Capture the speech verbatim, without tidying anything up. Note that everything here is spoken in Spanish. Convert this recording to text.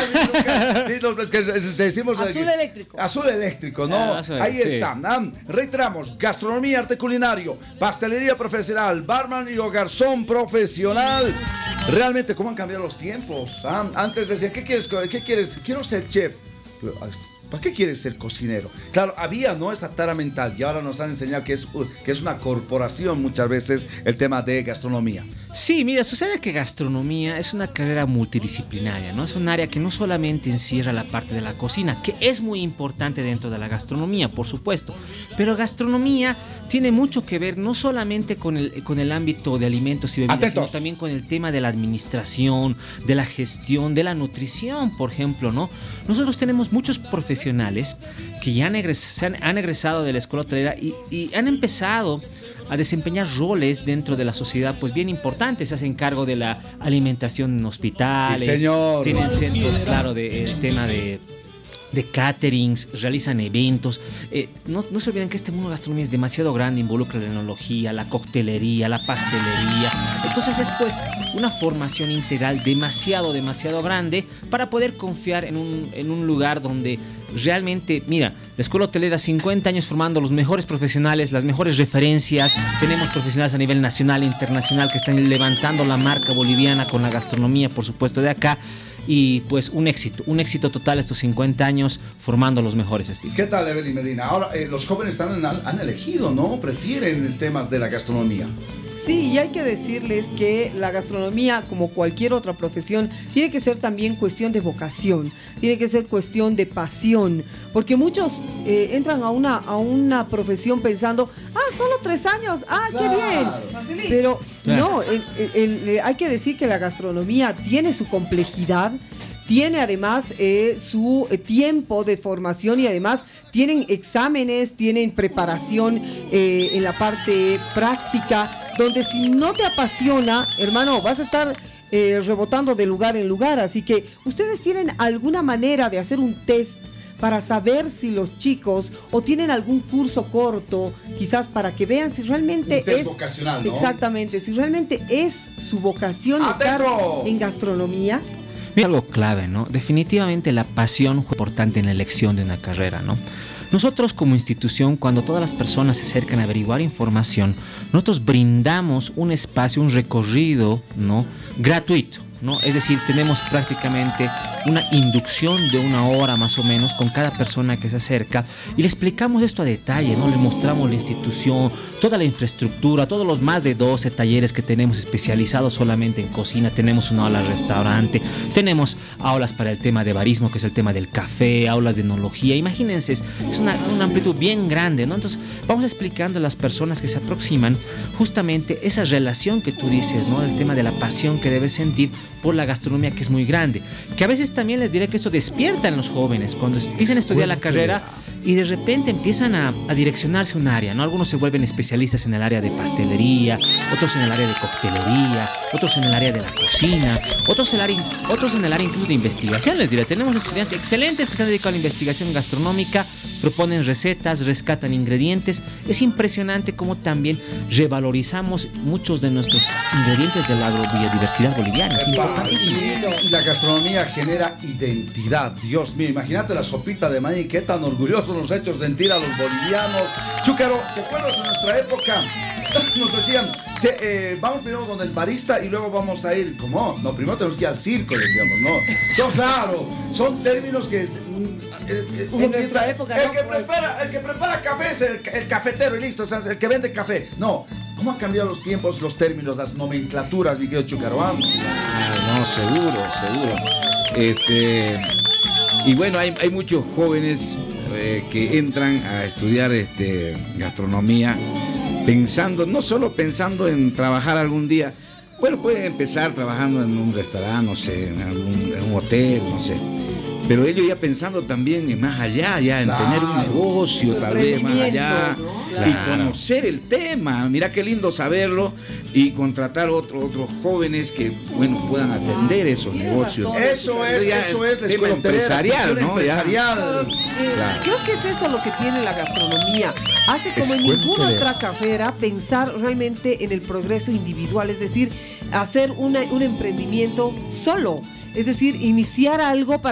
Sí, no, es que decimos azul que, eléctrico. Azul eléctrico, ¿no? Ah, azul, Ahí sí. está. Ah, reiteramos, gastronomía, arte culinario, pastelería profesional, barman y o garzón profesional. Realmente, ¿cómo han cambiado los tiempos? Ah, antes decían, ¿qué quieres? ¿Qué quieres? Quiero ser chef. Pero, ¿para qué quieres ser cocinero? Claro, había, ¿no?, esa tara mental y ahora nos han enseñado que es, que es una corporación muchas veces el tema de gastronomía. Sí, mira, sucede que gastronomía es una carrera multidisciplinaria, ¿no? Es un área que no solamente encierra la parte de la cocina, que es muy importante dentro de la gastronomía, por supuesto, pero gastronomía tiene mucho que ver no solamente con el, con el ámbito de alimentos y bebidas, Atentos. sino también con el tema de la administración, de la gestión, de la nutrición, por ejemplo, ¿no? Nosotros tenemos muchos profesionales que ya han, egres, se han, han egresado de la escuela hotelera y, y han empezado a desempeñar roles dentro de la sociedad pues bien importantes. Se hacen cargo de la alimentación en hospitales, Sí, señor. tienen centros, claro, del tema de de caterings, realizan eventos. Eh, no, no se olviden que este mundo de gastronomía es demasiado grande, involucra la enología, la coctelería, la pastelería. Entonces es pues una formación integral demasiado, demasiado grande para poder confiar en un, en un lugar donde realmente, mira, la escuela hotelera, cincuenta años formando los mejores profesionales, las mejores referencias. Tenemos profesionales a nivel nacional e internacional que están levantando la marca boliviana con la gastronomía, por supuesto, de acá. Y pues un éxito, un éxito total estos cincuenta años formando los mejores estilos. ¿Qué tal, Evelyn Medina? Ahora, eh, los jóvenes han, han elegido, ¿no? Prefieren el tema de la gastronomía. Sí, y hay que decirles que la gastronomía, como cualquier otra profesión, tiene que ser también cuestión de vocación, tiene que ser cuestión de pasión, porque muchos eh, entran a una, a una profesión pensando, ah, solo tres años, ah, Claro. qué bien. Pero no, el, el, el, hay que decir que la gastronomía tiene su complejidad, tiene además eh, su eh, tiempo de formación y además tienen exámenes, tienen preparación eh, en la parte práctica, donde si no te apasiona, hermano, vas a estar eh, rebotando de lugar en lugar. Así que ustedes tienen alguna manera de hacer un test para saber si los chicos o tienen algún curso corto, quizás para que vean si realmente Un test es vocacional, ¿no? Exactamente, si realmente es su vocación estar ¡Atento! en gastronomía. Mira, algo clave, ¿no? Definitivamente la pasión fue importante en la elección de una carrera, ¿no? Nosotros como institución, cuando todas las personas se acercan a averiguar información, nosotros brindamos un espacio, un recorrido, ¿no?, gratuito, ¿no? Es decir, tenemos prácticamente una inducción de una hora más o menos con cada persona que se acerca y le explicamos esto a detalle, ¿no? Le mostramos la institución, toda la infraestructura, todos los más de doce talleres que tenemos especializados solamente en cocina. Tenemos una aula de restaurante, tenemos aulas para el tema de barismo, que es el tema del café, aulas de enología. Imagínense, es una, una amplitud bien grande, ¿no? Entonces vamos explicando a las personas que se aproximan justamente esa relación que tú dices, ¿no? El tema de la pasión que debes sentir por la gastronomía, que es muy grande, que a veces también les diré que esto despierta en los jóvenes cuando empiezan a estudiar la carrera y de repente empiezan a, a direccionarse un área, ¿no? Algunos se vuelven especialistas en el área de pastelería, otros en el área de coctelería, otros en el área de la cocina, otros en el área, otros en el área incluso de investigación. Les diré, tenemos estudiantes excelentes que se han dedicado a la investigación gastronómica, proponen recetas, rescatan ingredientes. Es impresionante cómo también revalorizamos muchos de nuestros ingredientes de la agrobiodiversidad boliviana. Es importantísimo. Y la gastronomía genera identidad. Dios mío, imagínate la sopita de maíz, qué tan orgullosos nos ha hecho sentir a los bolivianos. Chúcaro, ¿te acuerdas en nuestra época? Nos decían, che, eh, vamos primero con el barista y luego vamos a ir, ¿cómo? No, primero tenemos que ir al circo, decíamos, ¿no? Son, claro, son términos que... Es, eh, uno en nuestra piensa, época el, no, que pues. prepara, el que prepara café es el, el cafetero y listo, o sea, el que vende café. No, ¿cómo han cambiado los tiempos, los términos, las nomenclaturas, mi querido Chúcaro? Ah, no, seguro, seguro. Este, y bueno, hay, hay muchos jóvenes eh, que entran a estudiar este, gastronomía pensando, no solo pensando en trabajar algún día. Bueno, pueden empezar trabajando en un restaurante, no sé, en, algún, en un hotel, no sé. Pero ellos ya pensando también en más allá, ya en Claro. tener un negocio tal vez más allá, ¿no? y Claro. conocer el tema. Mira qué lindo saberlo y contratar otro, otros jóvenes que, bueno, puedan atender esos Tienes negocios. razón. Eso es, ya eso es la tema escuela hotelera, empresarial, visión ¿no? Ya. empresarial. Eh, Claro. Creo que es eso lo que tiene la gastronomía. Hace como en Escuela ninguna hotelera. otra carrera pensar realmente en el progreso individual, es decir, hacer una, un emprendimiento solo. Es decir, iniciar algo para